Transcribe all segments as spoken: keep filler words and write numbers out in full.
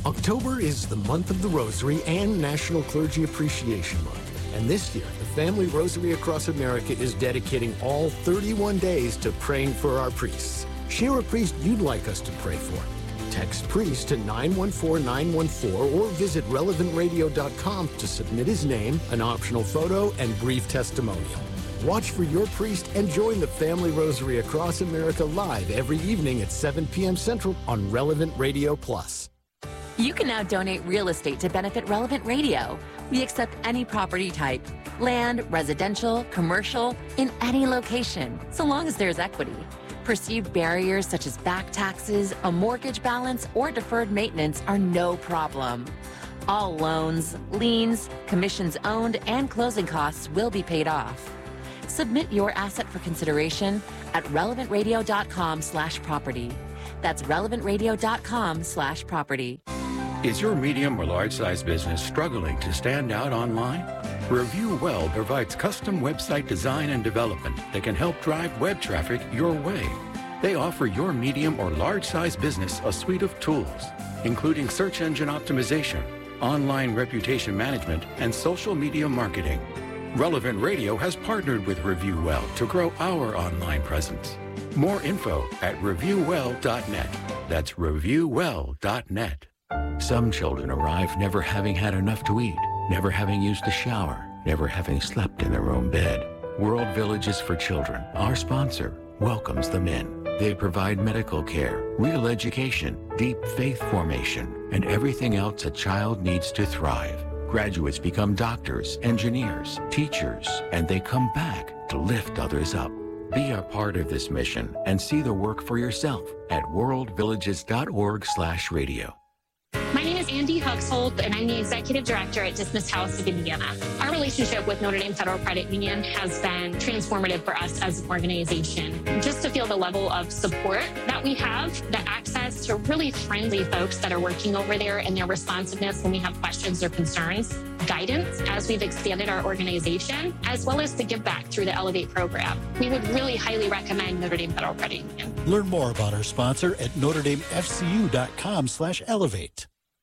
October is the month of the Rosary and National Clergy Appreciation Month. And this year, the Family Rosary Across America is dedicating all thirty-one days to praying for our priests. Share a priest you'd like us to pray for. Text priest to nine one four nine one four or visit relevant radio dot com to submit his name, an optional photo, and brief testimonial. Watch for your priest and join the Family Rosary Across America live every evening at seven p.m. Central on Relevant Radio Plus. You can now donate real estate to benefit Relevant Radio. We accept any property type, land, residential, commercial, in any location, so long as there's equity. Perceived barriers such as back taxes, a mortgage balance, or deferred maintenance are no problem. All loans, liens, commissions owned, and closing costs will be paid off. Submit your asset for consideration at relevant radio dot com slash property. That's relevant radio dot com slash property. Is your medium or large size business struggling to stand out online? Review Well provides custom website design and development that can help drive web traffic your way. They offer your medium or large size business a suite of tools, including search engine optimization, online reputation management, and social media marketing. Relevant Radio has partnered with Review Well to grow our online presence. More info at review well dot net. That's review well dot net. Some children arrive never having had enough to eat, never having used a shower, never having slept in their own bed. World Villages for Children, our sponsor, welcomes them in. They provide medical care, real education, deep faith formation, and everything else a child needs to thrive. Graduates become doctors, engineers, teachers, and they come back to lift others up. Be a part of this mission and see the work for yourself at world villages dot org slash radio. My name is Andy Huxhold, and I'm the Executive Director at Dismissed House of Indiana. Our relationship with Notre Dame Federal Credit Union has been transformative for us as an organization. Just to feel the level of support that we have, the access to really friendly folks that are working over there and their responsiveness when we have questions or concerns, guidance as we've expanded our organization, as well as the give back through the Elevate program. We would really highly recommend Notre Dame Federal Credit Union. Learn more about our sponsor at notre dame f c u dot com slash elevate.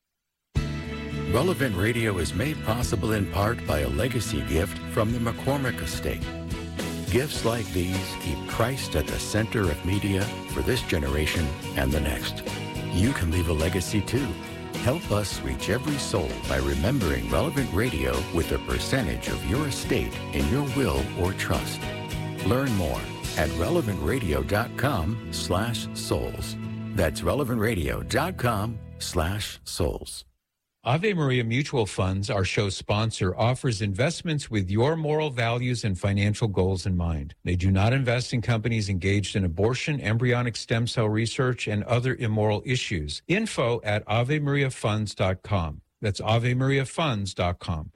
Relevant Radio is made possible in part by a legacy gift from the McCormick Estate. Gifts like these keep Christ at the center of media for this generation and the next. You can leave a legacy too. Help us reach every soul by remembering Relevant Radio with a percentage of your estate in your will or trust. Learn more at relevant radio dot com slash souls. That's relevant radio dot com slash souls. Ave Maria Mutual Funds, our show sponsor, offers investments with your moral values and financial goals in mind. They do not invest in companies engaged in abortion, embryonic stem cell research, and other immoral issues. Info at ave maria funds dot com. That's ave maria funds dot com.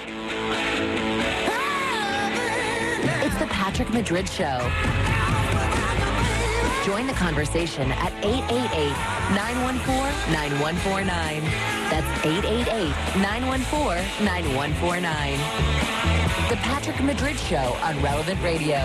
It's the Patrick Madrid Show. Join the conversation at eight eight eight, nine one four, nine one four nine. That's eight eight eight, nine one four, nine one four nine. The Patrick Madrid Show on Relevant Radio.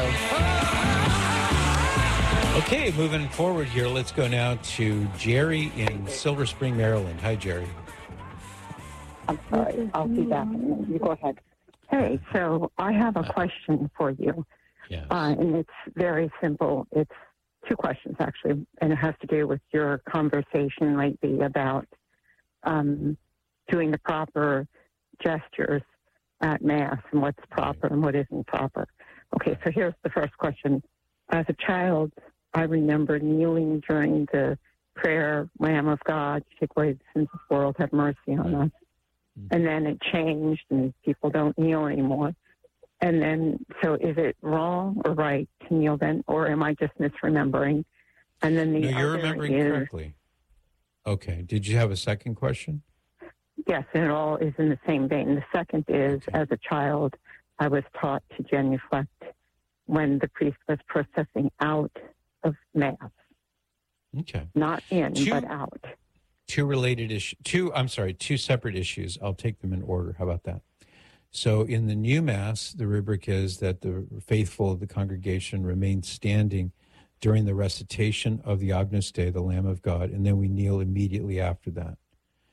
Okay, moving forward here, let's go now to Jerry in Silver Spring, Maryland. Hi, Jerry. I'm sorry. I'll be back. You go ahead. Hey, so I have a question for you. Yes. Uh, and it's very simple. It's two questions, actually, and it has to do with your conversation lately about um, doing the proper gestures at Mass and what's proper and what isn't proper. Okay, so here's the first question. As a child, I remember kneeling during the prayer, Lamb of God, take away the sins of the world, have mercy on us. And then it changed, and people don't kneel anymore. And then, so is it wrong or right to kneel then, or am I just misremembering? And then the no, you're other remembering is, correctly. Okay. Did you have a second question? Yes, and it all is in the same vein. The second is, Okay. as a child, I was taught to genuflect when the priest was processing out of Mass. Okay. Not in, Two- but out. Two related issues, two, I'm sorry, two separate issues. I'll take them in order. How about that? So in the new Mass, the rubric is that the faithful of the congregation remain standing during the recitation of the Agnus Dei, the Lamb of God, and then we kneel immediately after that.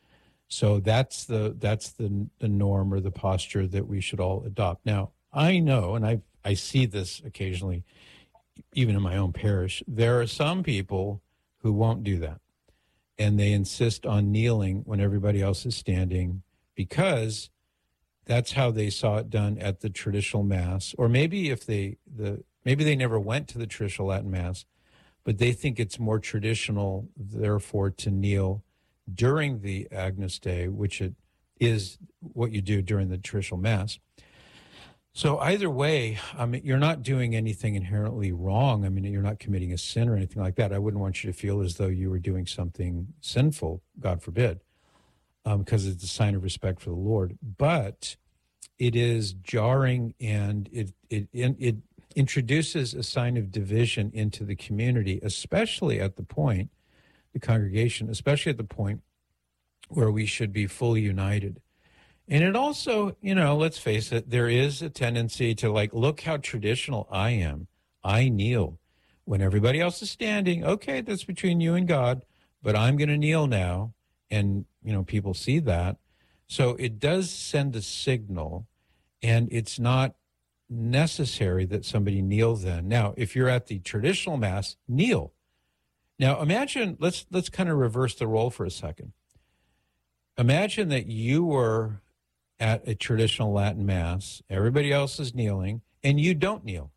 So that's the that's the the norm or the posture that we should all adopt. Now, I know, and I I see this occasionally, even in my own parish, there are some people who won't do that. And they insist on kneeling when everybody else is standing because that's how they saw it done at the traditional Mass. Or maybe if they the maybe they never went to the traditional Latin Mass, but they think it's more traditional, therefore, to kneel during the Agnus Dei, which it is what you do during the traditional Mass. So either way, I mean, you're not doing anything inherently wrong. I mean, you're not committing a sin or anything like that. I wouldn't want you to feel as though you were doing something sinful, God forbid, um, because it's a sign of respect for the Lord. But it is jarring, and it it it introduces a sign of division into the community, especially at the point, the congregation, especially at the point where we should be fully united. And it also, you know, let's face it, there is a tendency to like, look how traditional I am. I kneel when everybody else is standing. Okay, that's between you and God, but I'm going to kneel now. And, you know, people see that. So it does send a signal, and it's not necessary that somebody kneel then. Now, if you're at the traditional Mass, kneel. Now, imagine, let's let's kind of reverse the role for a second. Imagine that you were at a traditional Latin Mass, everybody else is kneeling, and you don't kneel.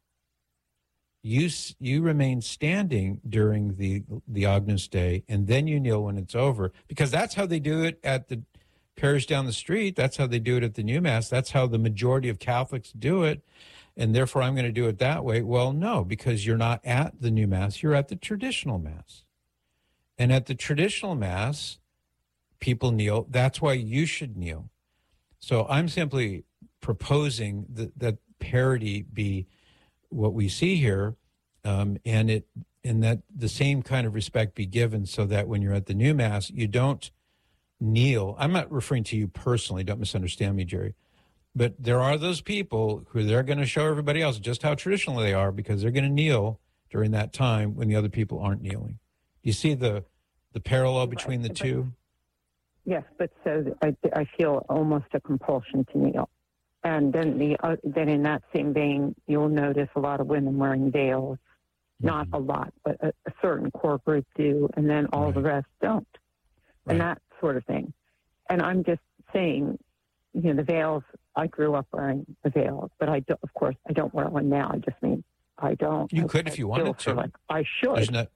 You you remain standing during the the Agnus Dei, and then you kneel when it's over, because that's how they do it at the parish down the street. That's how they do it at the new Mass. That's how the majority of Catholics do it, and therefore I'm going to do it that way. Well, no, because you're not at the new Mass. You're at the traditional Mass. And at the traditional Mass, people kneel. That's why you should kneel. So I'm simply proposing that, that parity be what we see here, um, and it and that the same kind of respect be given, so that when you're at the new Mass, you don't kneel. I'm not referring to you personally. Don't misunderstand me, Jerry. But there are those people who they're going to show everybody else just how traditional they are, because they're going to kneel during that time when the other people aren't kneeling. You see the the parallel between the two? Yes, but so I, I feel almost a compulsion to kneel. And then the uh, then in that same vein, you'll notice a lot of women wearing veils. Mm-hmm. Not a lot, but a, a certain core group do, and then all right. the rest don't. Right. And that sort of thing. And I'm just saying, you know, the veils, I grew up wearing a veil, but I don't, of course, I don't wear one now. I just mean, I don't. You I, could I if you wanted to. Like I should. Not,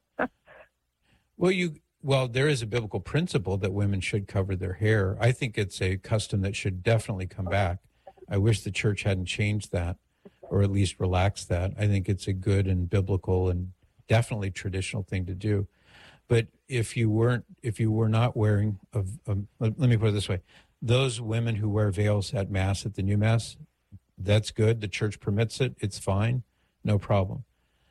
well, you... Well, there is a biblical principle that women should cover their hair. I think it's a custom that should definitely come back. I wish the church hadn't changed that, or at least relaxed that. I think it's a good and biblical and definitely traditional thing to do. But if you weren't, if you were not wearing, a, a, let me put it this way, those women who wear veils at Mass, at the new Mass, that's good. The church permits it. It's fine. No problem.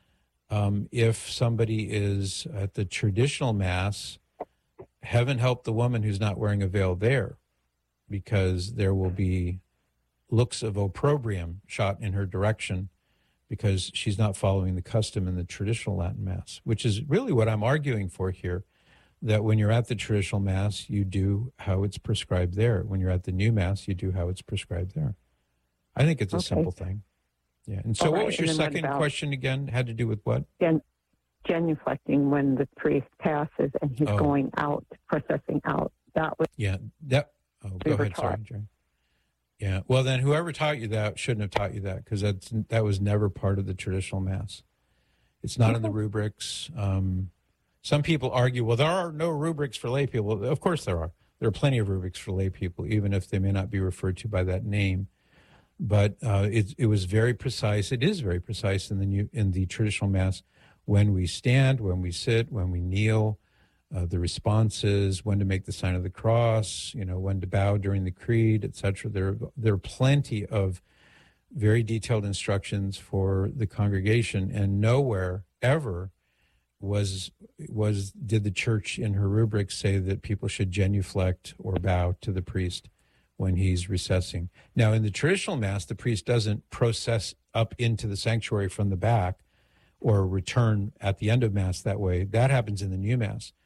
Um, if somebody is at the traditional Mass, heaven help the woman who's not wearing a veil there, because there will be looks of opprobrium shot in her direction because she's not following the custom in the traditional Latin Mass, which is really what I'm arguing for here, that when you're at the traditional Mass, you do how it's prescribed there. When you're at the new Mass, you do how it's prescribed there. I think it's a okay. simple thing. Yeah. And so All what right. was your second question again? Had to do with what? Gen- genuflecting when the priest passes and he's oh. going out, processing out. That was Yeah. That oh, go ahead, sorry, Jerry. Yeah. Well, then whoever taught you that shouldn't have taught you that, because that's that was never part of the traditional Mass. It's not okay. in the rubrics. Um, some people argue, well, there are no rubrics for lay people. Of course there are. There are plenty of rubrics for lay people, even if they may not be referred to by that name. But uh, it, it was very precise. It is very precise in the new, in the traditional Mass, when we stand, when we sit, when we kneel, uh, the responses, when to make the sign of the cross, you know, when to bow during the creed, et cetera. There, there are plenty of very detailed instructions for the congregation, and nowhere ever was was did the church in her rubric say that people should genuflect or bow to the priest when he's recessing. Now, in the traditional Mass, the priest doesn't process up into the sanctuary from the back or return at the end of Mass that way. That happens in the new Mass.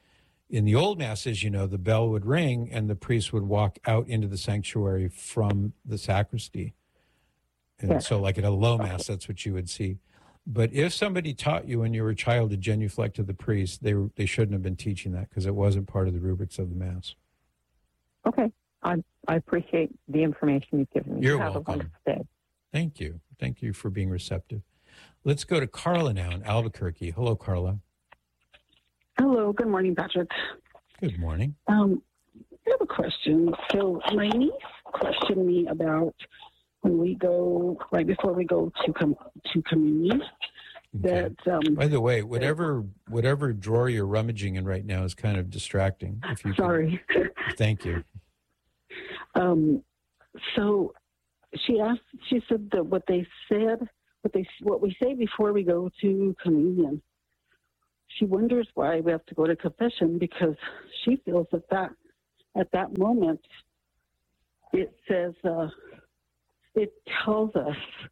In the old masses, you know, the bell would ring and the priest would walk out into the sanctuary from the sacristy. And Yes. so like at a low mass, that's what you would see. But if somebody taught you when you were a child to genuflect to the priest, they were, they shouldn't have been teaching that because it wasn't part of the rubrics of the Mass. Okay. I, I appreciate the information you've given me. You're Have welcome. a wonderful day. Thank you. Thank you for being receptive. Let's go to Carla now in Albuquerque. Hello, Carla. Hello, good morning, Patrick. Good morning. Um, I have a question. So my niece questioned me about when we go, right before we go to com- to communion, Okay. that... Um, By the way, whatever whatever drawer you're rummaging in right now is kind of distracting. If you can- sorry. Thank you. Um, so she asked, she said that what they said, what they, what we say before we go to communion, she wonders why we have to go to confession because she feels that, that at that moment it says, uh, it tells us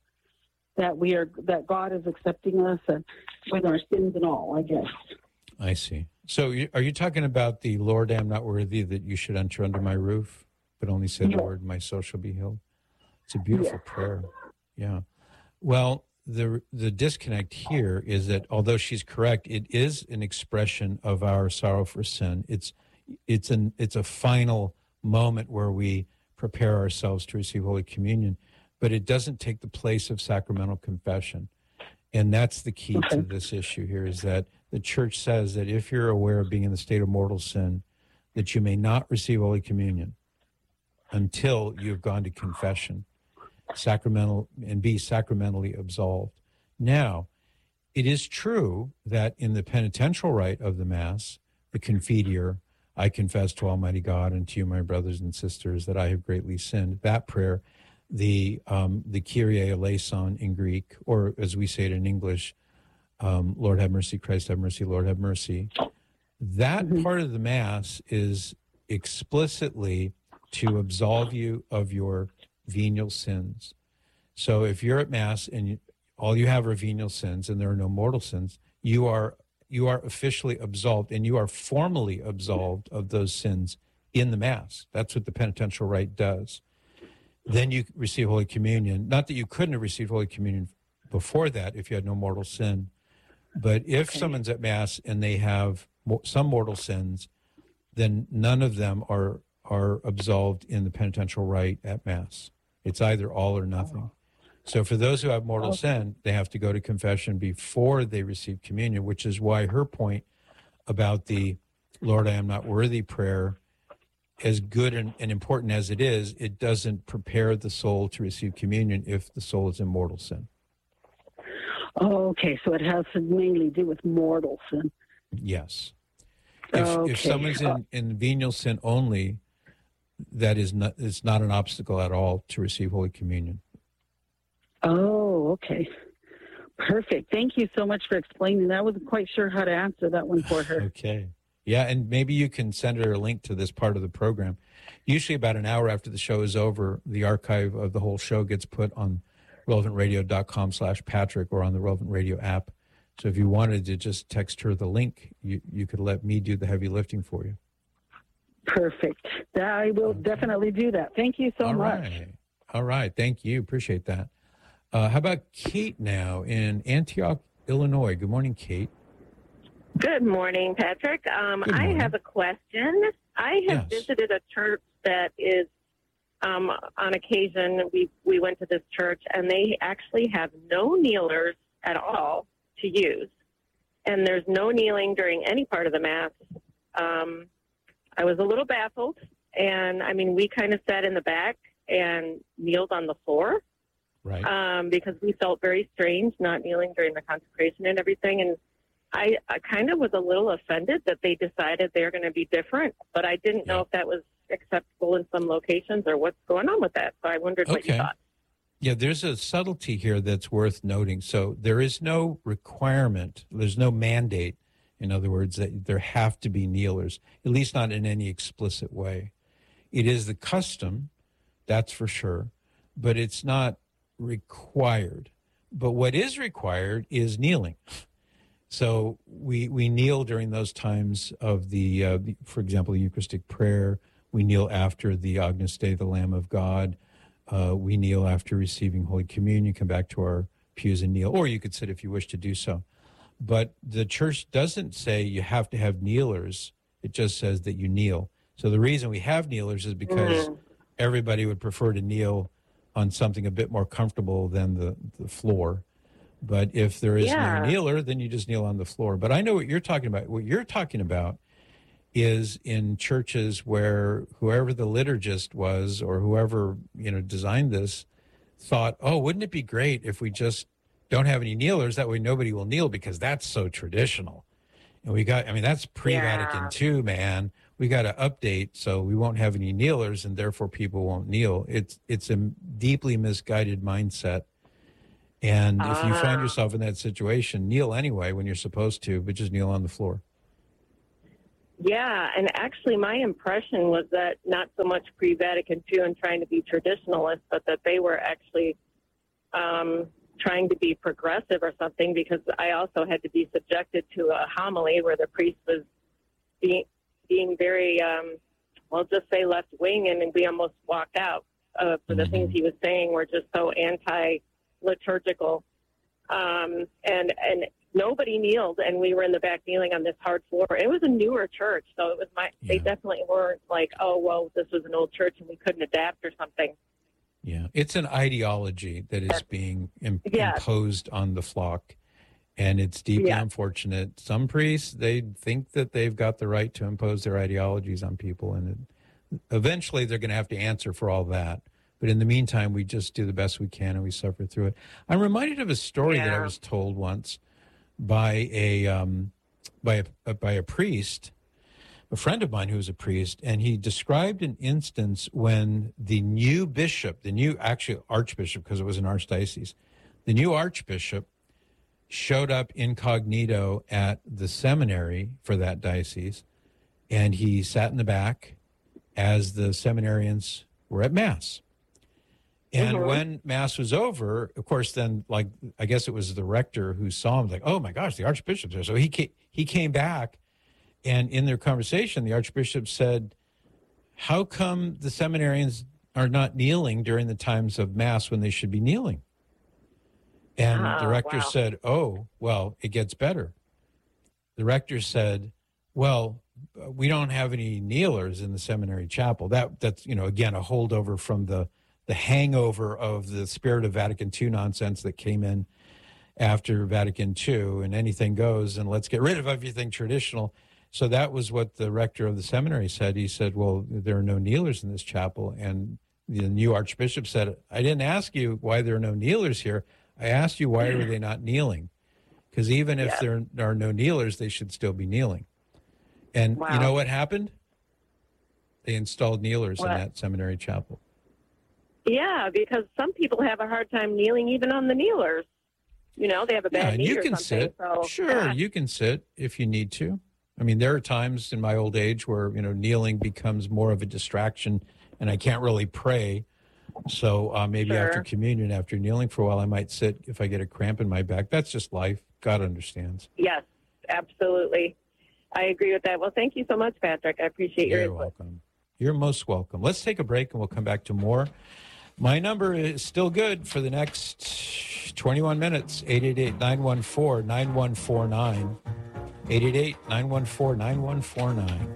that we are, that God is accepting us and with our sins and all, I guess. I see. So you, are you talking about the Lord, I am not worthy that you should enter under my roof, but only say the Yeah. word, my soul shall be healed? It's a beautiful Yeah. prayer. Yeah. Well, the the disconnect here is that although she's correct, it is an expression of our sorrow for sin. It's it's an it's a final moment where we prepare ourselves to receive Holy Communion, but it doesn't take the place of sacramental confession. And that's the key Okay. to this issue here is that the church says that if you're aware of being in the state of mortal sin, that you may not receive Holy Communion until you've gone to confession, sacramental, and be sacramentally absolved. Now, it is true that in the penitential rite of the Mass, the Confiteor, I confess to Almighty God and to you, my brothers and sisters, that I have greatly sinned. That prayer, the um, the Kyrie eleison in Greek, or as we say it in English, um, Lord have mercy, Christ have mercy, Lord have mercy. That Mhm. part of the Mass is explicitly to absolve you of your venial sins. So if you're at Mass and you, all you have are venial sins and there are no mortal sins, you are you are officially absolved and you are formally absolved of those sins in the Mass. That's what the penitential rite does. Then you receive Holy Communion. Not that you couldn't have received Holy Communion before that if you had no mortal sin, but if Okay. someone's at Mass and they have mo- some mortal sins, then none of them are are absolved in the penitential rite at Mass. It's either all or nothing. So for those who have mortal Okay. sin, they have to go to confession before they receive communion, which is why her point about the Lord, I am not worthy prayer, as good and, and important as it is, it doesn't prepare the soul to receive communion if the soul is in mortal sin. Oh, okay. So it has to mainly do with mortal sin. Yes. If, Okay. if someone's in, in venial sin only, that is not, it's not an obstacle at all to receive Holy Communion. Oh, okay. Perfect. Thank you so much for explaining that. I wasn't quite sure how to answer that one for her. Okay. Yeah, and maybe you can send her a link to this part of the program. Usually about an hour after the show is over, the archive of the whole show gets put on relevant radio dot com slash Patrick or on the Relevant Radio app. So if you wanted to just text her the link, you, you could let me do the heavy lifting for you. Perfect. I will Okay. definitely do that. Thank you so All much. right. All right. Thank you. Appreciate that. Uh, how about Kate now in Antioch, Illinois? Good morning, Kate. Good morning, Patrick. Um, Good I morning. have a question. I have Yes. visited a church that is, um, on occasion, we, we went to this church, and they actually have no kneelers at all to use. And there's no kneeling during any part of the Mass. Um, I was a little baffled. And, I mean, we kind of sat in the back and kneeled on the floor. Right. Um, because we felt very strange not kneeling during the consecration and everything. And I, I kind of was a little offended that they decided they're going to be different, but I didn't know Yeah. if that was acceptable in some locations or what's going on with that. So I wondered what you Okay. thought. Yeah, there's a subtlety here that's worth noting. So there is no requirement, there's no mandate, in other words, that there have to be kneelers, at least not in any explicit way. It is the custom, that's for sure, but it's not required. But what is required is kneeling. So we we kneel during those times of the, uh, the for example, the Eucharistic prayer. We kneel after the Agnus Dei, the Lamb of God. Uh, we kneel after receiving Holy Communion, come back to our pews and kneel, or you could sit if you wish to do so. But the church doesn't say you have to have kneelers. It just says that you kneel. So the reason we have kneelers is because mm. everybody would prefer to kneel on something a bit more comfortable than the, the floor. But if there is yeah. no kneeler, then you just kneel on the floor. But I know what you're talking about. What you're talking about is in churches where whoever the liturgist was or whoever, you know, designed this thought, oh, wouldn't it be great if we just don't have any kneelers? That way nobody will kneel because that's so traditional. And we got, I mean, that's pre-Vatican yeah. two, man. We got to update so we won't have any kneelers and therefore people won't kneel. It's, it's a deeply misguided mindset. And if you find yourself in that situation, kneel anyway when you're supposed to, but just kneel on the floor. Yeah, and actually my impression was that not so much pre-Vatican two and trying to be traditionalist, but that they were actually um, trying to be progressive or something, because I also had to be subjected to a homily where the priest was being, being very, um, well, just say left-wing, and we almost walked out uh, for the mm-hmm. things he was saying were just so anti-liturgical. Um, and, and nobody kneeled, and we were in the back kneeling on this hard floor. It was a newer church, so it was my. Yeah. They definitely weren't like, oh, well, this was an old church and we couldn't adapt or something. Yeah, it's an ideology that is being im- yes. imposed on the flock, and it's deeply yeah. unfortunate. Some priests, they think that they've got the right to impose their ideologies on people, and it, eventually they're going to have to answer for all that. But in the meantime, we just do the best we can and we suffer through it. I'm reminded of a story yeah. that I was told once by a um, by a by a priest, a friend of mine who was a priest, and he described an instance when the new bishop, the new actually archbishop, because it was an archdiocese, the new archbishop showed up incognito at the seminary for that diocese, and he sat in the back as the seminarians were at Mass. And mm-hmm. when Mass was over, of course, then, like, I guess it was the rector who saw him, like, oh, my gosh, the Archbishop's there. So he came, he came back, and in their conversation, the Archbishop said, how come the seminarians are not kneeling during the times of Mass when they should be kneeling? And oh, the rector wow. said, oh, well, it gets better. The rector said, well, we don't have any kneelers in the seminary chapel. That That's, you know, again, a holdover from the the hangover of the spirit of Vatican two nonsense that came in after Vatican two, and anything goes, and let's get rid of everything traditional. So that was what the rector of the seminary said. He said, well, there are no kneelers in this chapel. And the new archbishop said, I didn't ask you why there are no kneelers here. I asked you, why are they not kneeling? Because even if yeah. there are no kneelers, they should still be kneeling. And wow. you know what happened? They installed kneelers what? in that seminary chapel. Yeah, because some people have a hard time kneeling even on the kneelers. You know, they have a bad yeah, knee you or can something. Sit. So, sure, yeah. you can sit if you need to. I mean, there are times in my old age where, you know, kneeling becomes more of a distraction and I can't really pray. So uh, maybe sure. after communion, after kneeling for a while, I might sit if I get a cramp in my back. That's just life. God understands. Yes, absolutely. I agree with that. Well, thank you so much, Patrick. I appreciate your You're input. welcome. You're most welcome. Let's take a break and we'll come back to more. My number is still good for the next twenty-one minutes, eight eight eight, nine one four, nine one four nine, eight eight eight, nine one four, nine one four nine.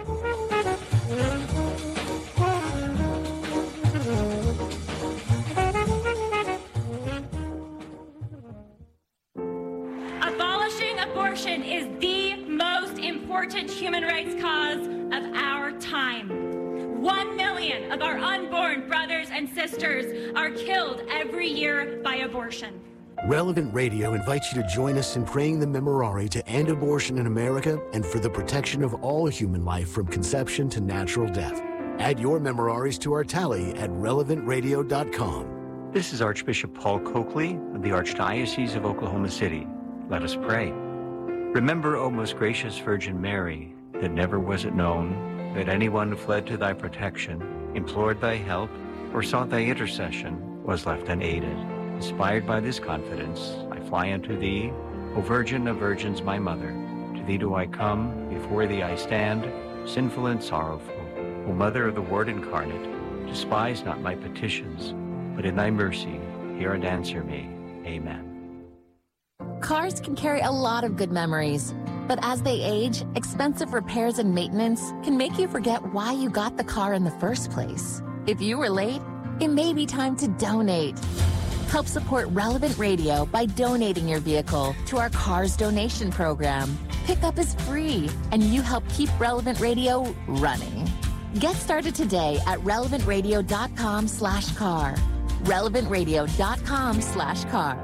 Abolishing abortion is the most important human rights cause of our time. One million of our unborn brothers and sisters are killed every year by abortion. Relevant Radio invites you to join us in praying the Memorare to end abortion in America and for the protection of all human life from conception to natural death. Add your Memoraries to our tally at relevant radio dot com. This is Archbishop Paul Coakley of the Archdiocese of Oklahoma City. Let us pray. Remember, O most gracious Virgin Mary, that never was it known that anyone who fled to thy protection, implored thy help, or sought thy intercession was left unaided. Inspired by this confidence, I fly unto thee, O Virgin of Virgins, my mother, to thee do I come, before thee I stand, sinful and sorrowful. O Mother of the Word incarnate, despise not my petitions, but in thy mercy hear and answer me. Amen. Cars can carry a lot of good memories, but as they age, expensive repairs and maintenance can make you forget why you got the car in the first place. If you were late, it may be time to donate. Help support Relevant Radio by donating your vehicle to our Cars Donation Program. Pickup is free, and you help keep Relevant Radio running. Get started today at relevant radio dot com slash car. relevant radio dot com slash car.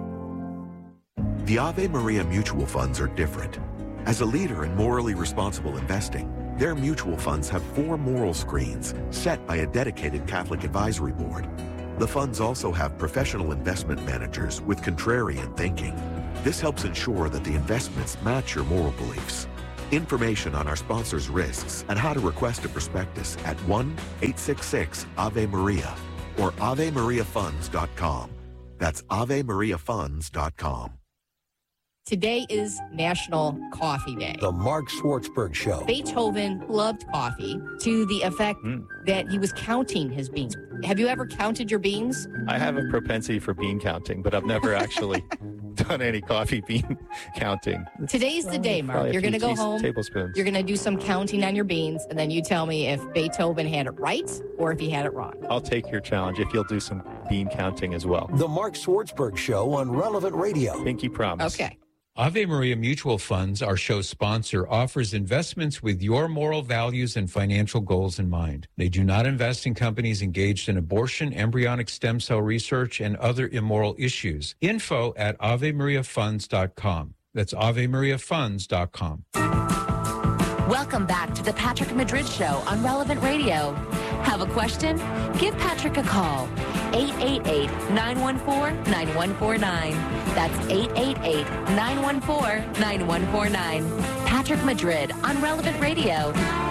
The Ave Maria mutual funds are different. As a leader in morally responsible investing, their mutual funds have four moral screens set by a dedicated Catholic advisory board. The funds also have professional investment managers with contrarian thinking. This helps ensure that the investments match your moral beliefs. Information on our sponsors' risks and how to request a prospectus at one eight six six Ave Maria or ave maria funds dot com. That's ave maria funds dot com. Today is National Coffee Day. The Mark Schwartzberg Show. Beethoven loved coffee to the effect mm. that he was counting his beans. Have you ever counted your beans? I have a propensity for bean counting, but I've never actually done any coffee bean counting. Today's the day, Mark. You're going to go home. Tablespoons. You're going to do some counting on your beans, and then you tell me if Beethoven had it right or if he had it wrong. I'll take your challenge if you'll do some bean counting as well. The Mark Schwartzberg Show on Relevant Radio. Pinky promise. Okay. Ave Maria Mutual Funds, our show sponsor, offers investments with your moral values and financial goals in mind. They do not invest in companies engaged in abortion, embryonic stem cell research, and other immoral issues. Info at ave maria funds dot com. That's ave maria funds dot com. Welcome back to the Patrick Madrid Show on Relevant Radio. Have a question? Give Patrick a call. eight eight eight, nine one four, nine one four nine. That's eight eight eight, nine one four, nine one four nine. Patrick Madrid on Relevant Radio.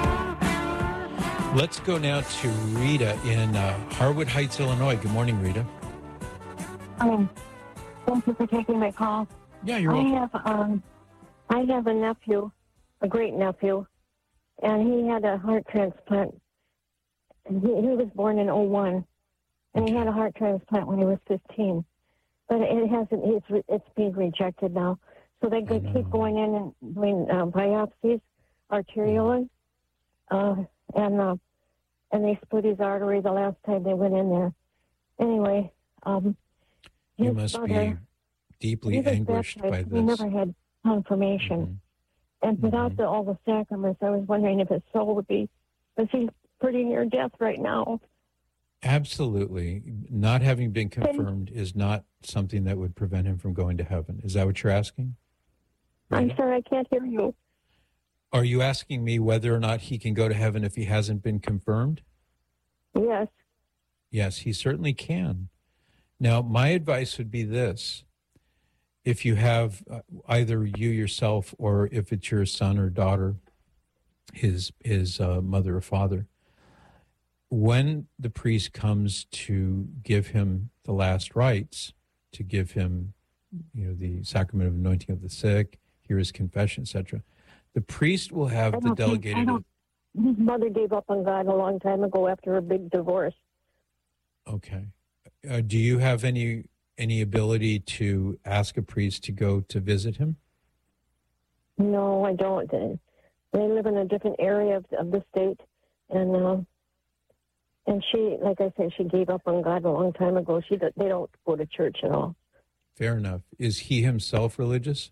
Let's go now to Rita in uh, Harwood Heights, Illinois. Good morning, Rita. Um, thank you for taking my call. Yeah, you're I welcome. have, um, I have a nephew, a great nephew, and he had a heart transplant. He, he was born in oh one, and he had a heart transplant when he was fifteen. But it hasn't, it's, it's being rejected now. So they could keep going in and doing uh, biopsies, arterial, uh, and uh, and they split his artery the last time they went in there. Anyway, um, you must be deeply anguished by this. He never had confirmation. Mm-hmm. And without mm-hmm. the, all the sacraments, I was wondering if his soul would be, because he's pretty near death right now. Absolutely. Not having been confirmed is not something that would prevent him from going to heaven. Is that what you're asking? I'm sorry, I can't hear you. Are you asking me whether or not he can go to heaven if he hasn't been confirmed? Yes. Yes, he certainly can. Now, my advice would be this. If you have uh, either you yourself or if it's your son or daughter, his, his uh, mother or father, when the priest comes to give him the last rites, to give him, you know, the sacrament of anointing of the sick, hear his confession, et cetera, the priest will have the delegated. Think, his mother gave up on God a long time ago after a big divorce. Okay. Uh, do you have any any ability to ask a priest to go to visit him? No, I don't. They live in a different area of, of the state, and. Uh, And she, like I said, she gave up on God a long time ago. She, they don't go to church at all. Fair enough. Is he himself religious?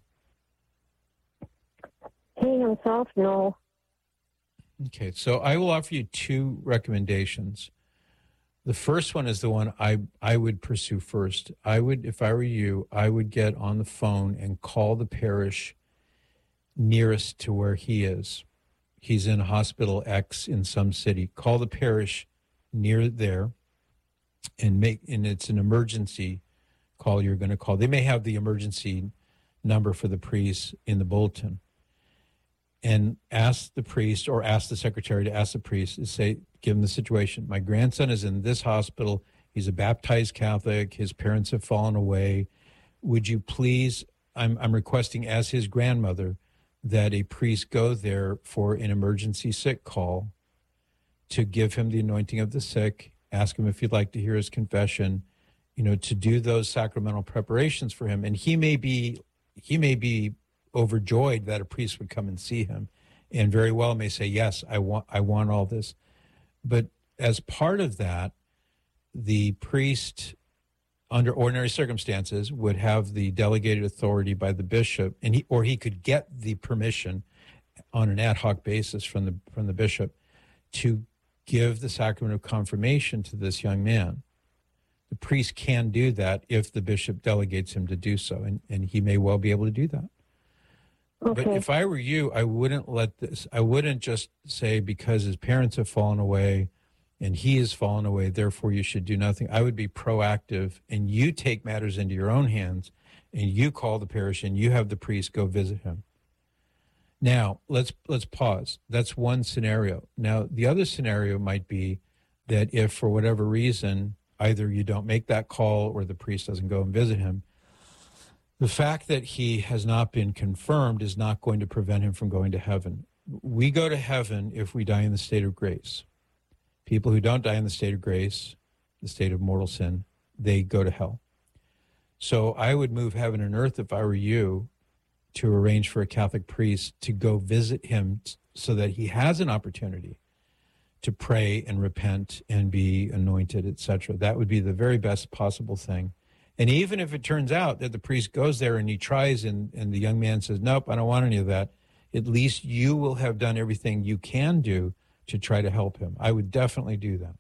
He himself, no. Okay, so I will offer you two recommendations. The first one is the one I, I would pursue first. I would, if I were you, I would get on the phone and call the parish nearest to where he is. He's in hospital X in some city. Call the parish near there and make, and it's an emergency call you're going to call. They may have the emergency number for the priest in the bulletin, and ask the priest or ask the secretary to ask the priest to say, give him the situation. My grandson is in this hospital. He's a baptized Catholic. His parents have fallen away. Would you please I'm, I'm requesting as his grandmother that a priest go there for an emergency sick call to give him the anointing of the sick, ask him if he'd like to hear his confession, you know, to do those sacramental preparations for him. And he may be, he may be overjoyed that a priest would come and see him, and very well may say, yes, I want, I want all this. But as part of that, the priest, under ordinary circumstances, would have the delegated authority by the bishop, and he, or he could get the permission on an ad hoc basis from the from the bishop to give the sacrament of confirmation to this young man. The priest can do that if the bishop delegates him to do so, and, and he may well be able to do that. Okay. But if I were you, I wouldn't let this, I wouldn't just say because his parents have fallen away and he has fallen away, therefore you should do nothing. I would be proactive, and you take matters into your own hands, and you call the parish and you have the priest go visit him. Now, let's let's pause. That's one scenario. Now, the other scenario might be that if for whatever reason, either you don't make that call or the priest doesn't go and visit him, the fact that he has not been confirmed is not going to prevent him from going to heaven. We go to heaven if we die in the state of grace. People who don't die in the state of grace, the state of mortal sin, they go to hell. So I would move heaven and earth if I were you to arrange for a Catholic priest to go visit him so that he has an opportunity to pray and repent and be anointed, et cetera. That would be the very best possible thing. And even if it turns out that the priest goes there and he tries and, and the young man says, nope, I don't want any of that, at least you will have done everything you can do to try to help him. I would definitely do that.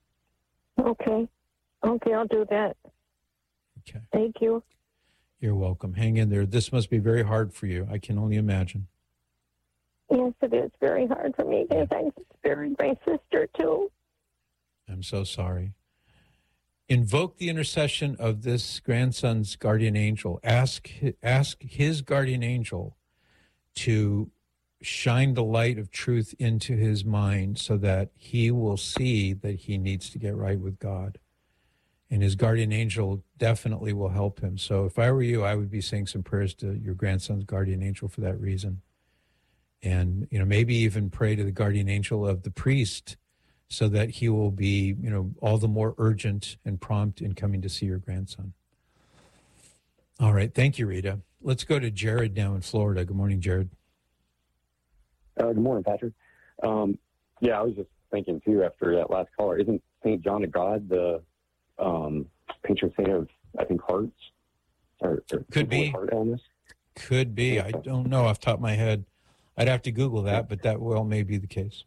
Okay. Okay, I'll do that. Okay. Thank you. You're welcome. Hang in there. This must be very hard for you. I can only imagine. Yes, it is very hard for me because I'm sparing my sister, too. I'm so sorry. Invoke the intercession of this grandson's guardian angel. Ask, ask his guardian angel to shine the light of truth into his mind so that he will see that he needs to get right with God. And his guardian angel definitely will help him. So if I were you, I would be saying some prayers to your grandson's guardian angel for that reason. And, you know, maybe even pray to the guardian angel of the priest so that he will be, you know, all the more urgent and prompt in coming to see your grandson. All right. Thank you, Rita. Let's go to Jared now in Florida. Good morning, Jared. Uh, good morning, Patrick. Um, yeah, I was just thinking, too, after that last caller, isn't Saint John of God the um, patron saint of, I think, hearts? Or, or Could be. Heart illness? Could be. I don't know off the top of my head. I'd have to Google that, but that well may be the case.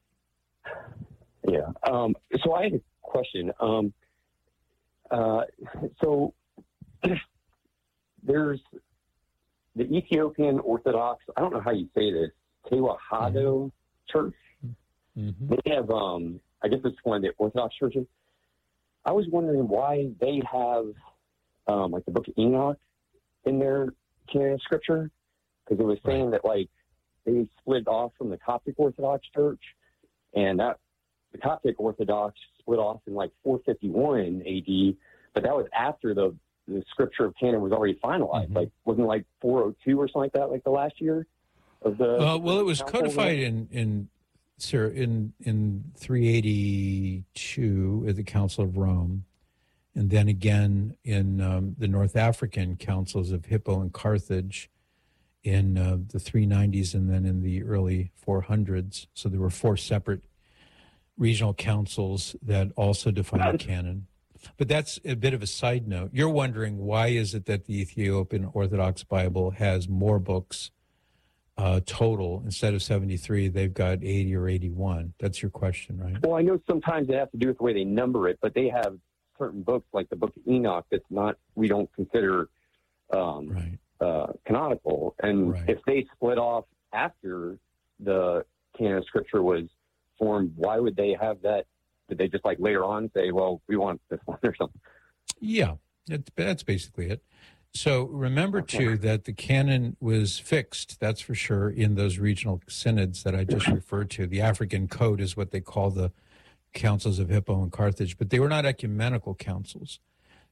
Yeah. Um, so I had a question. Um, uh, so there's the Ethiopian Orthodox, I don't know how you say this, Tewahedo mm-hmm. Church. Mm-hmm. They have, um, I guess it's one of the Orthodox churches. I was wondering why they have, um, like, the Book of Enoch in their canon of Scripture, because it was saying that, like, they split off from the Coptic Orthodox Church, and that the Coptic Orthodox split off in, like, four fifty-one A D, but that was after the, the Scripture of canon was already finalized. Mm-hmm. Like, wasn't it like four oh two or something like that, like the last year? Of the, uh, well, it was codified in in sir in in three eighty-two at the Council of Rome, and then again in um, the North African councils of Hippo and Carthage in uh, the three nineties, and then in the early four hundreds. So there were four separate regional councils that also defined the canon. But that's a bit of a side note. You're wondering why is it that the Ethiopian Orthodox Bible has more books Uh, total, instead of seventy-three, they've got eighty or eighty-one. That's your question, right? Well, I know sometimes it has to do with the way they number it, but they have certain books like the Book of Enoch that's not, we don't consider um, right. uh, canonical. And right. if they split off after the canon of Scripture was formed, why would they have that? Did they just like later on say, well, we want this one or something? Yeah, that's, that's basically it. So remember, too, that the canon was fixed, that's for sure, in those regional synods that I just referred to. The African Code is what they call the councils of Hippo and Carthage, but they were not ecumenical councils.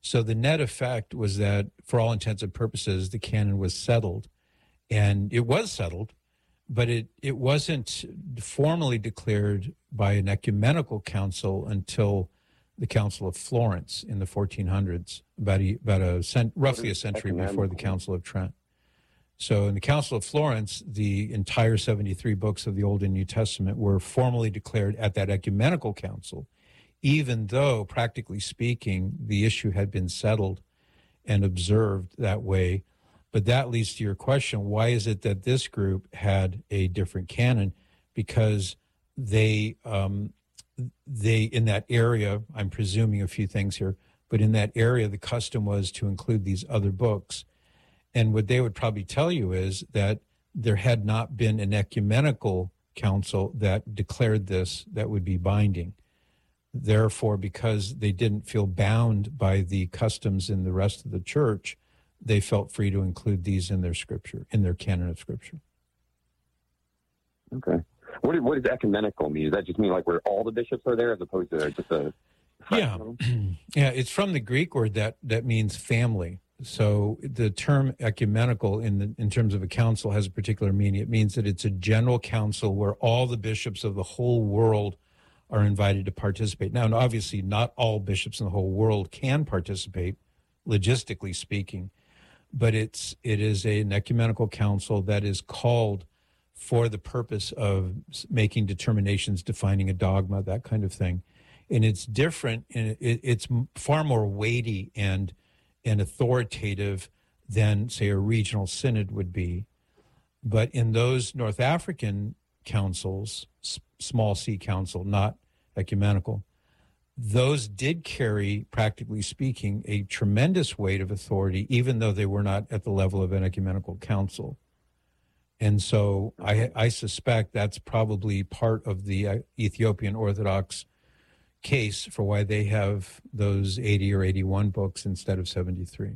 So the net effect was that, for all intents and purposes, the canon was settled. And it was settled, but it, it wasn't formally declared by an ecumenical council until the Council of Florence in the fourteen hundreds, about a, about a cent, roughly a century before the Council of Trent. So in the Council of Florence, the entire seventy-three books of the Old and New Testament were formally declared at that ecumenical council, even though, practically speaking, the issue had been settled and observed that way. But that leads to your question, why is it that this group had a different canon? Because they, um, they in that area, I'm presuming a few things here, but in that area, the custom was to include these other books. And what they would probably tell you is that there had not been an ecumenical council that declared this that would be binding. Therefore, because they didn't feel bound by the customs in the rest of the church, they felt free to include these in their scripture, in their canon of scripture. Okay. What, is, what does ecumenical mean? Does that just mean like where all the bishops are there as opposed to just a... Yeah. Yeah, it's from the Greek word that, that means family. So the term ecumenical in the, in terms of a council has a particular meaning. It means that it's a general council where all the bishops of the whole world are invited to participate. Now, and obviously not all bishops in the whole world can participate, logistically speaking, but it's it is a, an ecumenical council that is called for the purpose of making determinations, defining a dogma, that kind of thing. And it's different, and it, it's far more weighty and and authoritative than, say, a regional synod would be. But in those North African councils, s- small c council, not ecumenical, those did carry, practically speaking, a tremendous weight of authority, even though they were not at the level of an ecumenical council. And so I, I suspect that's probably part of the Ethiopian Orthodox case for why they have those eighty or eighty-one books instead of seventy-three.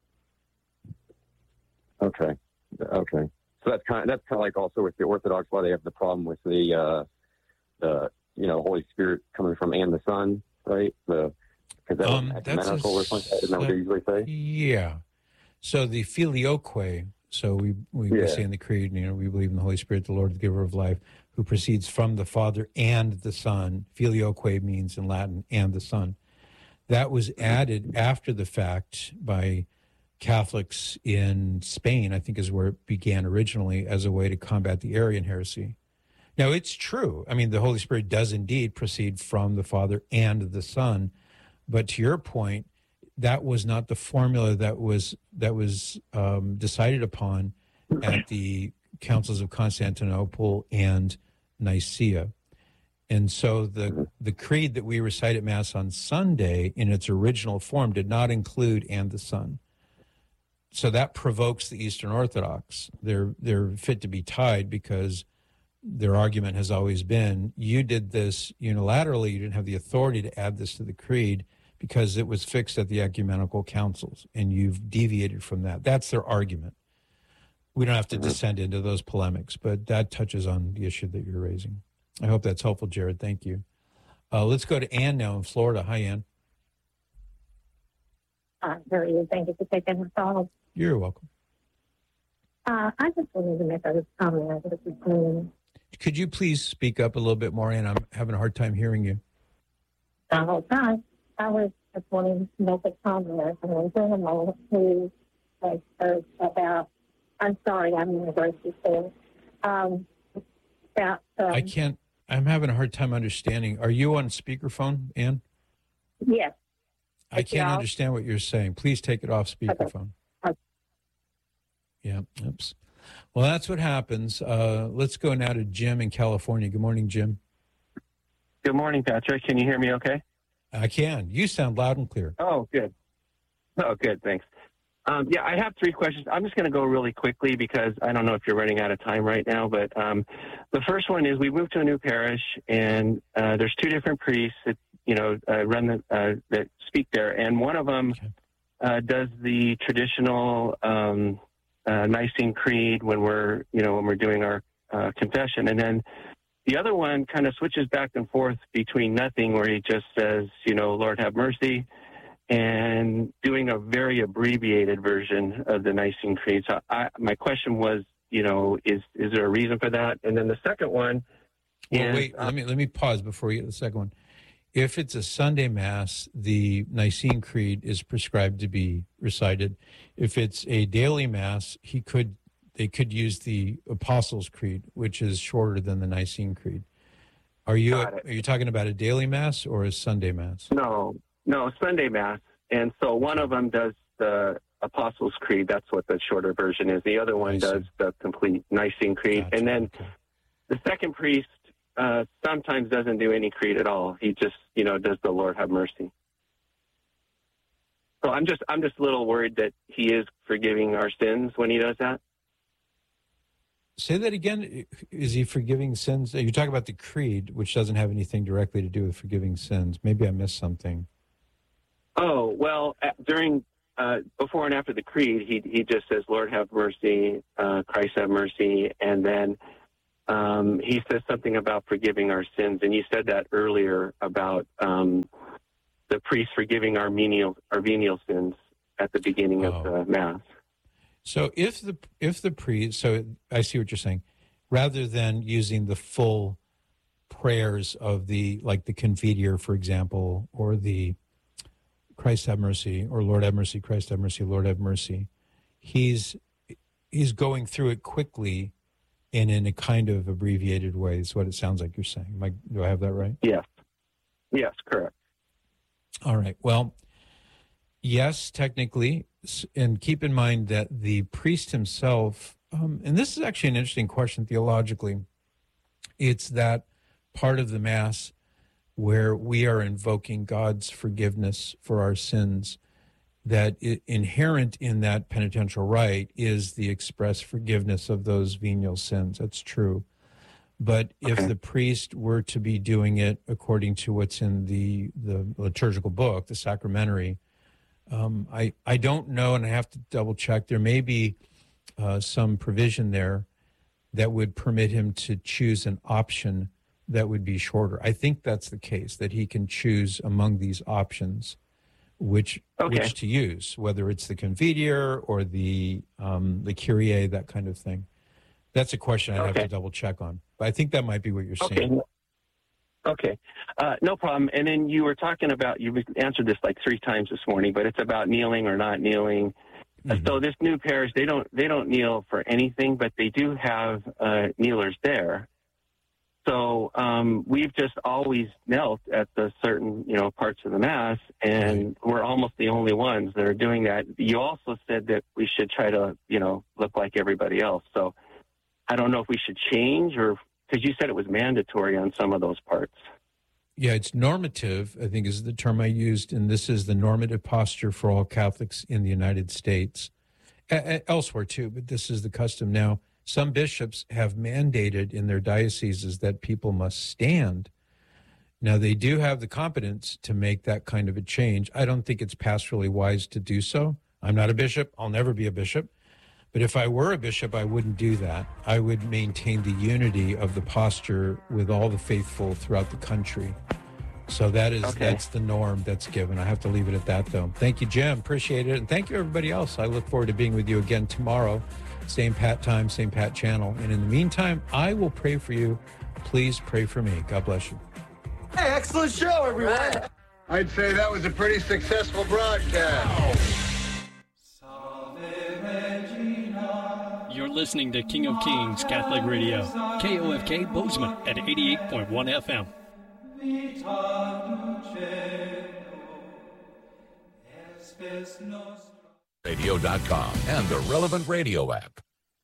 Okay. Okay. So that's kind of, that's kind of like also with the Orthodox, why they have the problem with the, uh, the, you know, Holy Spirit coming from and the Son, right? The, because that's um, ecumenical or something, isn't that what they usually say? Yeah. So the filioque, so we, we yeah. say in the Creed, you know, we believe in the Holy Spirit, the Lord, the giver of life, who proceeds from the Father and the Son. Filioque means in Latin, and the Son. That was added after the fact by Catholics in Spain, I think is where it began originally, as a way to combat the Arian heresy. Now, it's true. I mean, the Holy Spirit does indeed proceed from the Father and the Son. But to your point, that was not the formula that was that was um, decided upon at the councils of Constantinople and Nicaea. And so the the creed that we recite at Mass on Sunday in its original form did not include and the Son. So that provokes the Eastern Orthodox. They're they're fit to be tied because their argument has always been, you did this unilaterally, you didn't have the authority to add this to the creed because it was fixed at the ecumenical councils, and you've deviated from that. That's their argument. We don't have to descend into those polemics, but that touches on the issue that you're raising. I hope that's helpful, Jared. Thank you. Uh, let's go to Ann now in Florida. Hi, Ann. Uh, very good. Thank you for taking the call. You're welcome. Uh, I just wanted to make a comment. Could you please speak up a little bit more, Ann? I'm having a hard time hearing you. The whole time, I was just wanting to make a comment. And then in a moment, who like, about, I'm sorry, I'm in the grocery store. Um, about, um, I can't, I'm having a hard time understanding. Are you on speakerphone, Ann? Yes. I can't understand what you're saying. Please take it off speakerphone. Okay. Yeah, oops. Well, that's what happens. Uh, let's go now to Jim in California. Good morning, Jim. Good morning, Patrick. Can you hear me okay? I can. You sound loud and clear. Oh, good. Oh, good. Thanks. Um, yeah, I have three questions. I'm just going to go really quickly because I don't know if you're running out of time right now. But um, the first one is we moved to a new parish, and uh, there's two different priests that, you know, uh, run the, uh, that speak there. And one of them okay. uh, does the traditional um, uh, Nicene Creed when we're, you know, when we're doing our uh, confession. And then the other one kind of switches back and forth between nothing, where he just says, you know, Lord have mercy. and doing a very abbreviated version of the Nicene Creed. So I, my question was, you know, is is there a reason for that? And then the second one Well, is... wait, let me, let me pause before you get to the second one. If it's a Sunday Mass, the Nicene Creed is prescribed to be recited. If it's a daily Mass, he could they could use the Apostles' Creed, which is shorter than the Nicene Creed. Are you are you talking about a daily Mass or a Sunday Mass? No, no, Sunday Mass. And so one of them does the Apostles' Creed. That's what the shorter version is. The other one does the complete Nicene Creed. Gotcha. And then okay. the second priest uh, sometimes doesn't do any creed at all. He just, you know, does the Lord have mercy. So I'm just I'm just a little worried that he is forgiving our sins when he does that. Say that again. Is he forgiving sins? You're talking about the creed, which doesn't have anything directly to do with forgiving sins. Maybe I missed something. Oh, well, during, uh, before and after the creed, he he just says, Lord have mercy, uh, Christ have mercy, and then um, he says something about forgiving our sins. And you said that earlier about um, the priest forgiving our venial, our venial sins at the beginning oh. of the Mass. So if the if the priest, so I see what you're saying, rather than using the full prayers of the, like the Confiteor, for example, or the Christ have mercy, or Lord have mercy, Christ have mercy, Lord have mercy, he's he's going through it quickly and in a kind of abbreviated way is what it sounds like you're saying. Am I, do I have that right? Yes. Yes, correct. All right. Well, yes, technically, and keep in mind that the priest himself, um, and this is actually an interesting question theologically, it's that part of the Mass where we are invoking God's forgiveness for our sins, that it, inherent in that penitential rite is the express forgiveness of those venial sins. That's true. But if okay. the priest were to be doing it according to what's in the, the liturgical book, the sacramentary, um, I, I don't know, and I have to double check. There may be uh, some provision there that would permit him to choose an option that would be shorter. I think that's the case, that he can choose among these options which okay. which to use, whether it's the Confiteor or the um, the Kyrie, that kind of thing. That's a question I'd okay. have to double check on. But I think that might be what you're okay. saying. Okay, uh, no problem. And then you were talking about, you've answered this like three times this morning, but it's about kneeling or not kneeling. Mm-hmm. So this new parish, they don't they don't kneel for anything, but they do have uh, kneelers there. So um, we've just always knelt at the certain, you know, parts of the Mass, and we're almost the only ones that are doing that. You also said that we should try to, you know, look like everybody else. So I don't know if we should change, or because you said it was mandatory on some of those parts. Yeah, it's normative, I think is the term I used, and this is the normative posture for all Catholics in the United States, a- elsewhere too, but this is the custom now. Some bishops have mandated in their dioceses that people must stand. Now, they do have the competence to make that kind of a change. I don't think it's pastorally wise to do so. I'm not a bishop. I'll never be a bishop. But if I were a bishop, I wouldn't do that. I would maintain the unity of the posture with all the faithful throughout the country. So that is okay. that's the norm that's given. I have to leave it at that, though. Thank you, Jim. Appreciate it. And thank you, everybody else. I look forward to being with you again tomorrow. Same Pat time, same Pat channel. And in the meantime, I will pray for you. Please pray for me. God bless you. Hey, excellent show, everyone. I'd say that was a pretty successful broadcast. You're listening to King of Kings Catholic Radio, K O F K Bozeman at eighty-eight point one F M. radio dot com and the Relevant Radio app.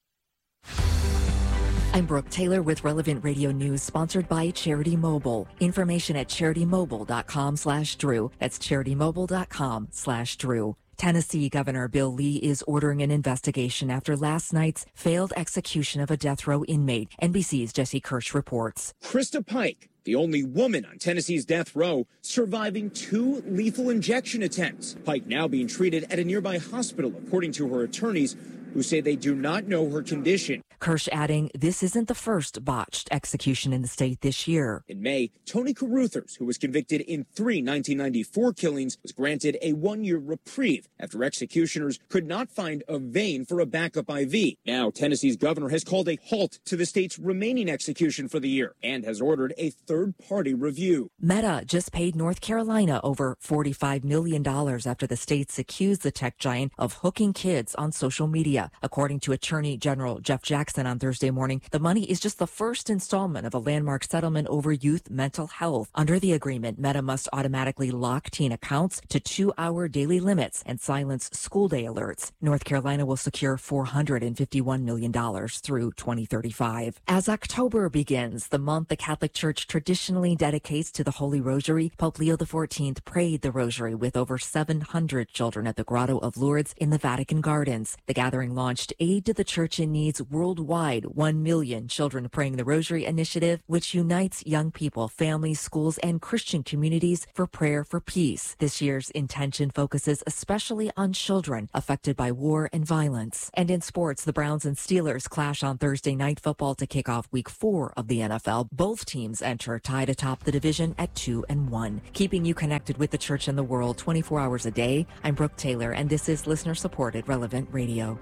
I'm Brooke Taylor with Relevant Radio News, sponsored by Charity Mobile. Information at charity-mobile.com slash Drew. That's charity-mobile.com slash Drew. Tennessee Governor Bill Lee is ordering an investigation after last night's failed execution of a death row inmate. N B C's Jesse Kirsch reports. Krista Pike, the only woman on Tennessee's death row, surviving two lethal injection attempts. Pike now being treated at a nearby hospital, according to her attorneys, who say they do not know her condition. Kirsch adding, this isn't the first botched execution in the state this year. In May, Tony Caruthers, who was convicted in three nineteen ninety-four killings, was granted a one-year reprieve after executioners could not find a vein for a backup I V. Now, Tennessee's governor has called a halt to the state's remaining execution for the year and has ordered a third-party review. Meta just paid North Carolina over forty-five million dollars after the states accused the tech giant of hooking kids on social media. According to Attorney General Jeff Jackson on Thursday morning, the money is just the first installment of a landmark settlement over youth mental health. Under the agreement, Meta must automatically lock teen accounts to two-hour daily limits and silence school day alerts. North Carolina will secure four hundred fifty-one million dollars through twenty thirty-five. As October begins, the month the Catholic Church traditionally dedicates to the Holy Rosary, Pope Leo the fourteenth prayed the Rosary with over seven hundred children at the Grotto of Lourdes in the Vatican Gardens. The gathering launched Aid to the Church in Need's worldwide one million Children Praying the Rosary initiative, which unites young people, families, schools, and Christian communities for prayer for peace. This year's intention focuses especially on children affected by war and violence. And in sports, the Browns and Steelers clash on Thursday Night Football to kick off week four of the N F L. Both teams enter tied atop the division at two and one. Keeping you connected with the church and the world twenty-four hours a day, I'm Brooke Taylor, and this is listener-supported Relevant Radio.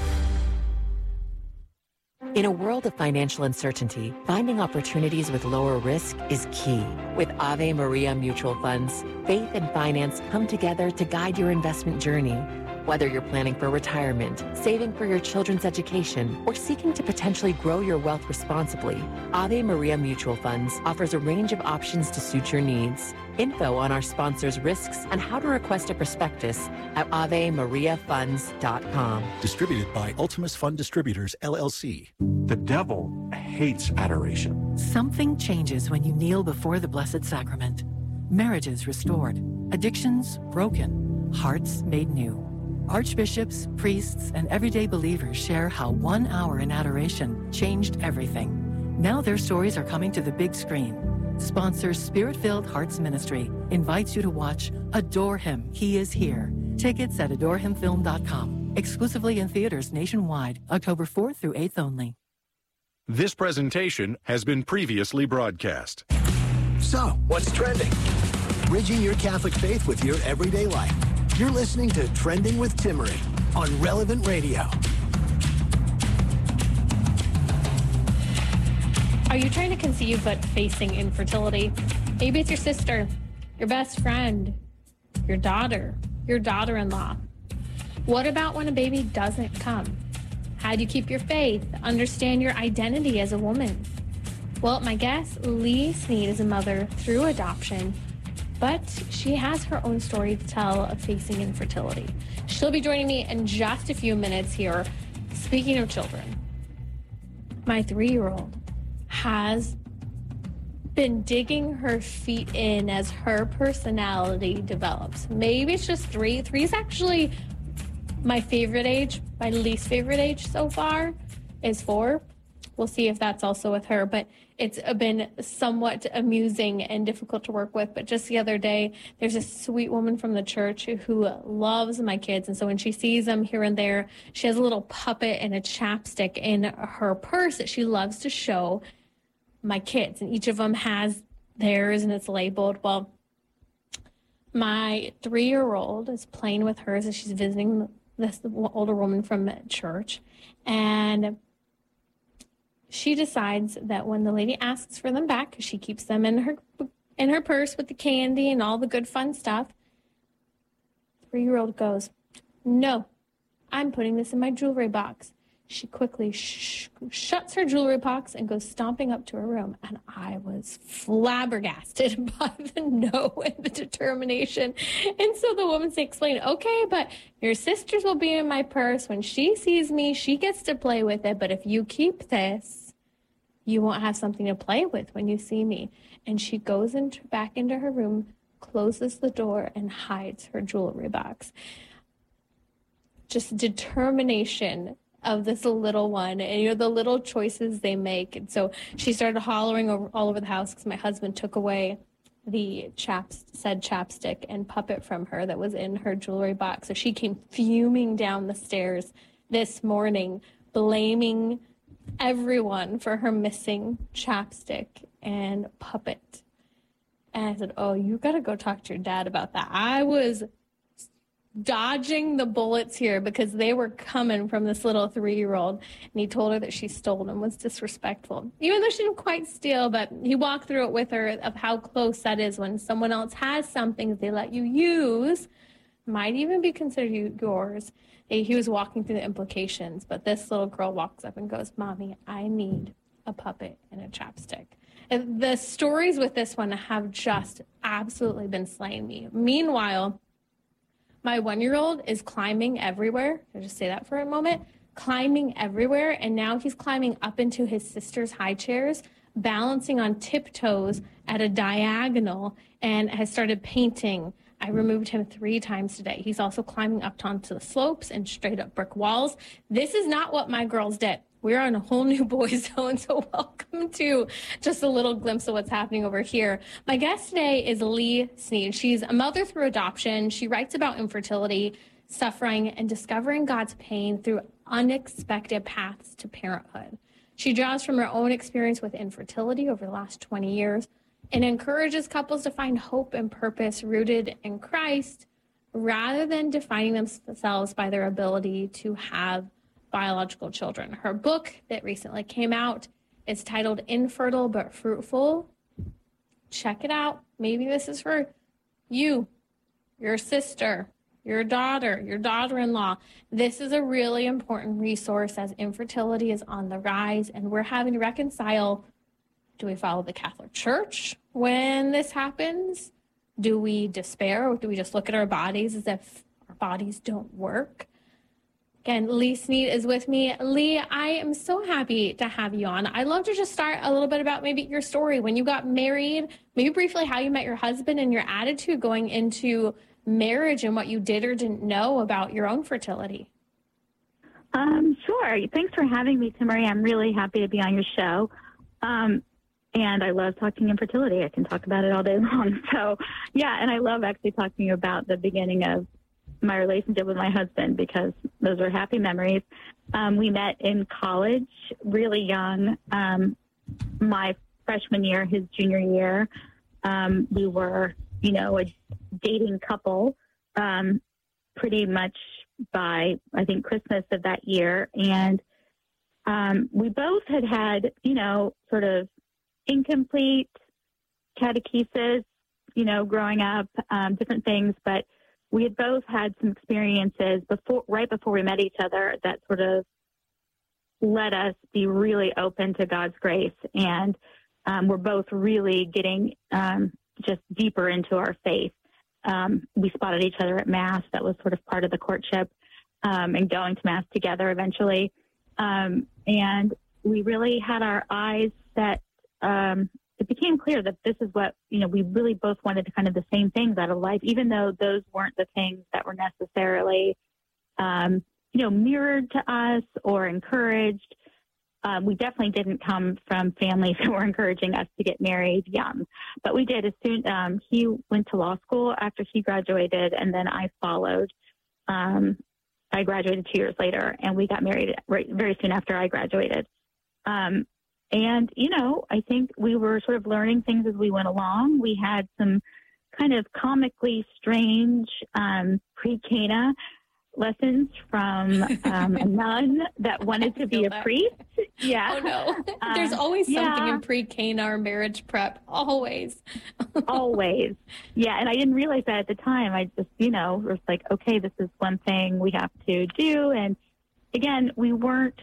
In a world of financial uncertainty, finding opportunities with lower risk is key. With Ave Maria Mutual Funds, faith and finance come together to guide your investment journey. Whether you're planning for retirement, saving for your children's education, or seeking to potentially grow your wealth responsibly, Ave Maria Mutual Funds offers a range of options to suit your needs. Info on our sponsors' risks and how to request a prospectus at ave maria funds dot com. Distributed by Ultimus Fund Distributors, L L C. The devil hates adoration. Something changes when you kneel before the Blessed Sacrament. Marriages restored, addictions broken, hearts made new. Archbishops, priests, and everyday believers share how one hour in adoration changed everything. Now their stories are coming to the big screen. Sponsor Spirit-Filled Hearts Ministry invites you to watch Adore Him, He Is Here. Tickets at adore him film dot com. Exclusively in theaters nationwide, October fourth through eighth only. This presentation has been previously broadcast. So, what's trending? Bridging your Catholic faith with your everyday life. You're listening to Trending with Timmerie on Relevant Radio. Are you trying to conceive but facing infertility? Maybe it's your sister, your best friend, your daughter, your daughter-in-law. What about when a baby doesn't come? How do you keep your faith, understand your identity as a woman? Well, my guest, Lee Sneed, is a mother through adoption, but she has her own story to tell of facing infertility. She'll be joining me in just a few minutes here. Speaking of children, my three-year-old has been digging her feet in as her personality develops. Maybe it's just three. Three is actually my favorite age. My least favorite age so far is four. We'll see if that's also with her, but it's been somewhat amusing and difficult to work with. But just the other day, there's a sweet woman from the church who loves my kids. And so when she sees them here and there, she has a little puppet and a chapstick in her purse that she loves to show my kids. And each of them has theirs and it's labeled. Well, my three-year-old is playing with hers as she's visiting this older woman from church. And she decides that when the lady asks for them back, because she keeps them in her in her purse with the candy and all the good fun stuff, three-year-old goes, "No, I'm putting this in my jewelry box." She quickly sh- shuts her jewelry box and goes stomping up to her room. And I was flabbergasted by the no and the determination. And so the woman explained, "Okay, but your sister's will be in my purse. When she sees me, she gets to play with it. But if you keep this, you won't have something to play with when you see me." And she goes into, back into her room, closes the door, and hides her jewelry box. Just determination of this little one, and you know the little choices they make. And so she started hollering over, all over the house because my husband took away the chaps said chapstick and puppet from her that was in her jewelry box. So she came fuming down the stairs this morning, blaming everyone for her missing chapstick and puppet. And I said, oh, you got to go talk to your dad about that. I was dodging the bullets here because they were coming from this little three-year-old, and he told her that she stole and was disrespectful, even though she didn't quite steal. But he walked through it with her of how close that is when someone else has something they let you use, might even be considered yours. He was walking through the implications, but this little girl walks up and goes, Mommy, I need a puppet and a chapstick. And the stories with this one have just absolutely been slaying me. Meanwhile, my one-year-old is climbing everywhere. I'll just say that for a moment. Climbing everywhere, and now he's climbing up into his sister's high chairs, balancing on tiptoes at a diagonal, and has started painting. I removed him three times today. He's also climbing up onto the slopes and straight up brick walls. This is not what my girls did. We're on a whole new boy zone, so welcome to just a little glimpse of what's happening over here. My guest today is Lee Sneed. She's a mother through adoption. She writes about infertility, suffering, and discovering God's pain through unexpected paths to parenthood. She draws from her own experience with infertility over the last twenty years and encourages couples to find hope and purpose rooted in Christ rather than defining themselves by their ability to have biological children. Her book that recently came out is titled Infertile But Fruitful. Check it out. Maybe this is for you, your sister, your daughter, your daughter-in-law. This is a really important resource as infertility is on the rise, and we're having to reconcile, do we follow the Catholic Church when this happens? Do we despair, or do we just look at our bodies as if our bodies don't work? Again, Lee Sneed is with me. Lee, I am so happy to have you on. I'd love to just start a little bit about maybe your story. When you got married, maybe briefly how you met your husband and your attitude going into marriage and what you did or didn't know about your own fertility. Um, sure. Thanks for having me, Timmerie. I'm really happy to be on your show. Um, and I love talking infertility. I can talk about it all day long. So, yeah, and I love actually talking about the beginning of my relationship with my husband because those are happy memories. Um, we met in college, really young. Um, my freshman year, his junior year, um, we were, you know, a dating couple um, pretty much by, I think, Christmas of that year. And um, we both had had, you know, sort of incomplete catechesis, you know, growing up, um, different things, but we had both had some experiences before, right before we met each other, that sort of let us be really open to God's grace. And um, we're both really getting um, just deeper into our faith. Um, we spotted each other at Mass. That was sort of part of the courtship, um, and going to Mass together eventually. Um, and we really had our eyes set. Um, it became clear that this is what, you know, we really both wanted to kind of the same things out of life, even though those weren't the things that were necessarily, um, you know, mirrored to us or encouraged. Um, we definitely didn't come from families who were encouraging us to get married young, but we did as soon. Um, he went to law school after he graduated, and then I followed. Um, I graduated two years later, and we got married right, very soon after I graduated. Um, And, you know, I think we were sort of learning things as we went along. We had some kind of comically strange um, pre-Cana lessons from um, a nun that wanted to be a that. priest. Yeah. Oh, no. There's always uh, something yeah. in pre-Cana or marriage prep. Always. Always. Yeah. And I didn't realize that at the time. I just, you know, was like, okay, this is one thing we have to do. And again, we weren't,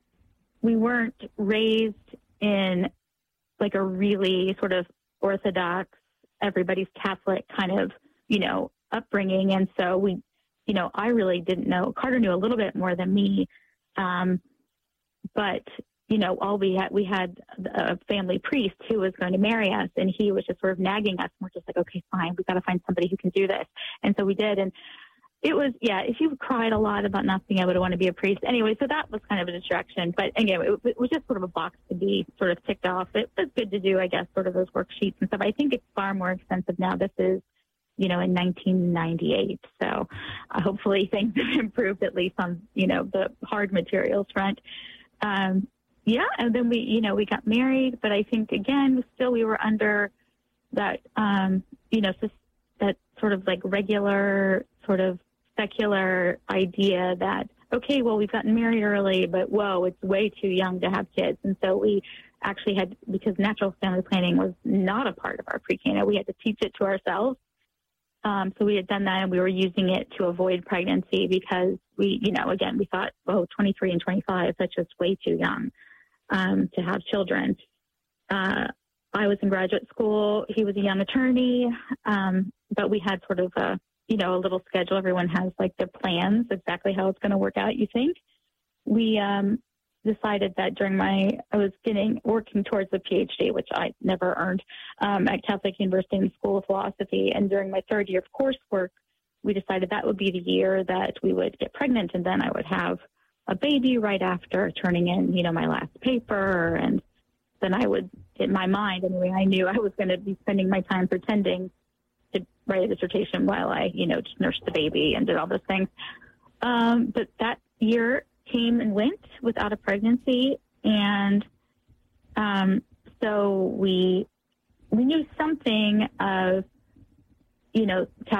we weren't raised in like a really sort of Orthodox, everybody's Catholic kind of, you know, upbringing. And so we, you know, I really didn't know. Carter knew a little bit more than me. Um, but, you know, all we had, we had a family priest who was going to marry us, and he was just sort of nagging us. And we're just like, okay, fine. We've got to find somebody who can do this. And so we did. And it was, yeah, if you cried a lot about not being able to want to be a priest. Anyway, so that was kind of a distraction. But again, it, it was just sort of a box to be sort of ticked off. It was good to do, I guess, sort of those worksheets and stuff. I think it's far more expensive now. This is you know, in nineteen ninety-eight. So uh, hopefully things have improved, at least on, you know, the hard materials front. Um, yeah. And then we, you know, we got married, but I think, again, still we were under that, um, you know, that sort of like regular sort of secular idea that, okay, well, we've gotten married early, but whoa, it's way too young to have kids. And so we actually had, because natural family planning was not a part of our pre-K, we had to teach it to ourselves. Um, so we had done that, and we were using it to avoid pregnancy because we, you know, again, we thought, oh, twenty-three and twenty-five, that's just way too young um, to have children. Uh, I was in graduate school. He was a young attorney, um, but we had sort of a, you know, a little schedule. Everyone has like their plans, exactly how it's going to work out, you think. We um, decided that during my, I was getting, working towards a P H D, which I never earned, um, at Catholic University in the School of Philosophy. And during my third year of coursework, we decided that would be the year that we would get pregnant, and then I would have a baby right after turning in, you know, my last paper. And then I would, in my mind anyway, I knew I was going to be spending my time pretending to write a dissertation while I, you know, just nursed the baby and did all those things. Um, but that year came and went without a pregnancy. And um, so we we knew something of, you know,